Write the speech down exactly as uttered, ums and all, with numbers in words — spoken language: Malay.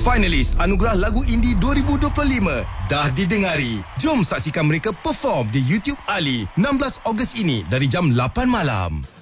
Finalis Anugerah Lagu Indie dua ribu dua puluh lima dah didengari. Jom saksikan mereka perform di YouTube Ali enam belas Ogos ini dari jam lapan malam.